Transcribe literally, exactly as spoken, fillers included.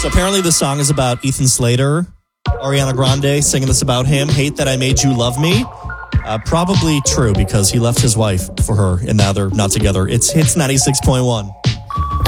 So apparently the song is about Ethan Slater, Ariana Grande singing this about him. Hate that I made you love me. Uh, probably true because he left his wife for her and now they're not together. It's Hits ninety-six point one.